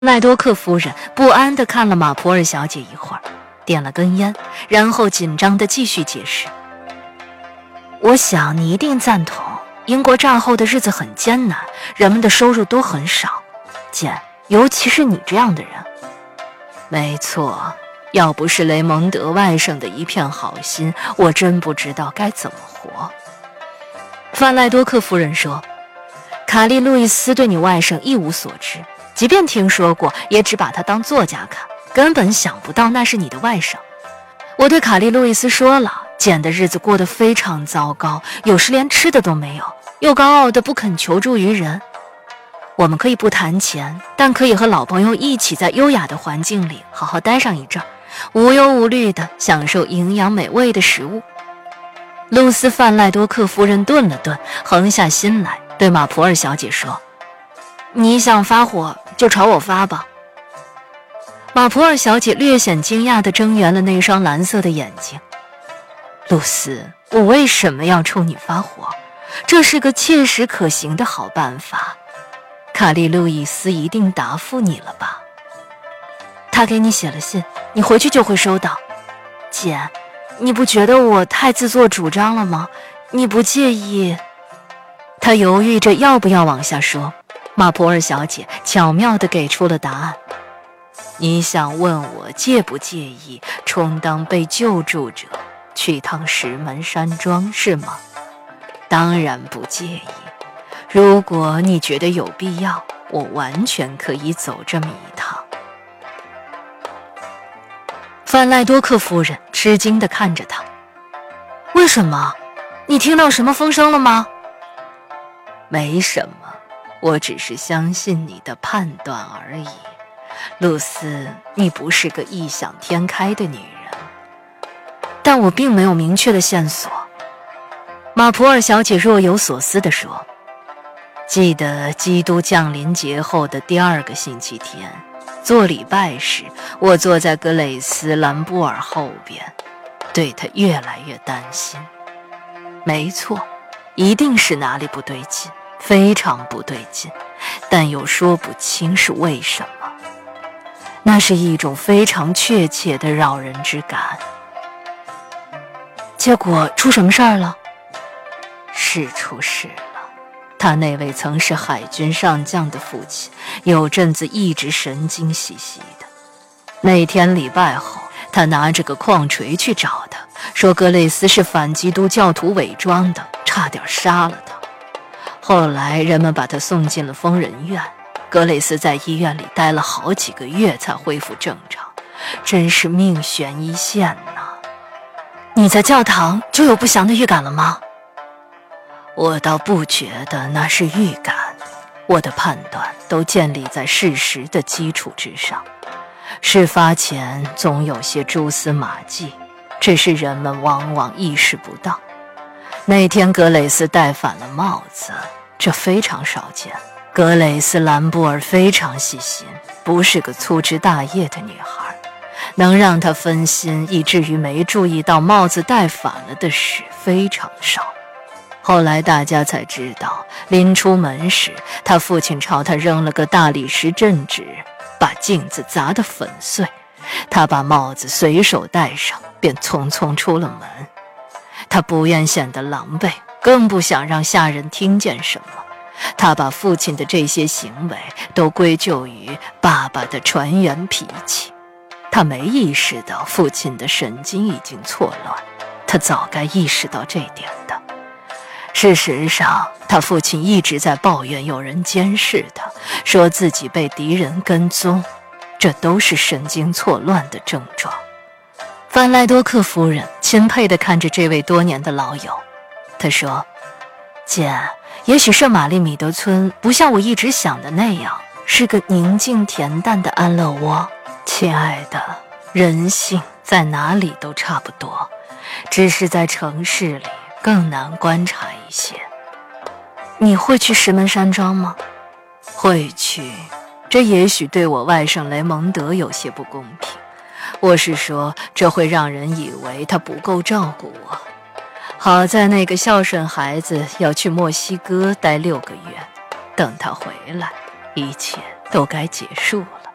赖多克夫人不安地看了马普尔小姐一会儿，点了根烟，然后紧张地继续解释：我想你一定赞同，英国战后的日子很艰难，人们的收入都很少，简，尤其是你这样的人。没错，要不是雷蒙德外甥的一片好心，我真不知道该怎么活。范赖多克夫人说，卡利路易斯对你外甥一无所知，即便听说过，也只把他当作家看，根本想不到那是你的外甥。我对卡利路易斯说了，简的日子过得非常糟糕，有时连吃的都没有，又高傲的不肯求助于人。我们可以不谈钱，但可以和老朋友一起在优雅的环境里好好待上一阵儿，无忧无虑地享受营养美味的食物。露丝·范赖多克夫人顿了顿，横下心来，对马普尔小姐说：你想发火就朝我发吧。马普尔小姐略显惊讶地睁圆了那双蓝色的眼睛。露丝，我为什么要冲你发火？这是个切实可行的好办法。卡利路易斯一定答复你了吧？他给你写了信，你回去就会收到。姐，你不觉得我太自作主张了吗？你不介意？他犹豫着要不要往下说。马普尔小姐巧妙地给出了答案。你想问我介不介意充当被救助者去趟石门山庄是吗？当然不介意。如果你觉得有必要，我完全可以走这么一趟。范赖多克夫人吃惊地看着他。为什么？你听到什么风声了吗？没什么，我只是相信你的判断而已。露丝，你不是个异想天开的女人。但我并没有明确的线索。马普尔小姐若有所思地说，记得基督降临节后的第2个星期天，做礼拜时，我坐在格蕾斯·兰布尔后边，对她越来越担心。没错，一定是哪里不对劲，非常不对劲，但又说不清是为什么。那是一种非常确切的扰人之感。结果出什么事儿了？是出事了。他那位曾是海军上将的父亲，有阵子一直神经兮兮的。那天礼拜后，他拿着个矿锤去找他，说格蕾斯是反基督教徒伪装的，差点杀了他。后来人们把他送进了疯人院，格蕾斯在医院里待了好几个月才恢复正常，真是命悬一线呐。你在教堂就有不祥的预感了吗？我倒不觉得那是预感，我的判断都建立在事实的基础之上。事发前总有些蛛丝马迹，只是人们往往意识不到。那天格蕾斯戴反了帽子，这非常少见。格蕾斯·兰布尔非常细心，不是个粗枝大叶的女孩，能让她分心以至于没注意到帽子戴反了的事非常少。后来大家才知道，临出门时，他父亲朝他扔了个大理石镇纸，把镜子砸得粉碎。他把帽子随手戴上，便匆匆出了门。他不愿显得狼狈，更不想让下人听见什么。他把父亲的这些行为都归咎于爸爸的船员脾气。他没意识到父亲的神经已经错乱，他早该意识到这点的。事实上，他父亲一直在抱怨有人监视他，说自己被敌人跟踪，这都是神经错乱的症状。范赖多克夫人钦佩地看着这位多年的老友，她说：姐，也许圣玛丽米德村不像我一直想的那样是个宁静恬淡的安乐窝。亲爱的，人性在哪里都差不多，只是在城市里更难观察一些。你会去石门山庄吗？会去，这也许对我外甥雷蒙德有些不公平。我是说，这会让人以为他不够照顾我。好在那个孝顺孩子要去墨西哥待6个月，等他回来，一切都该结束了。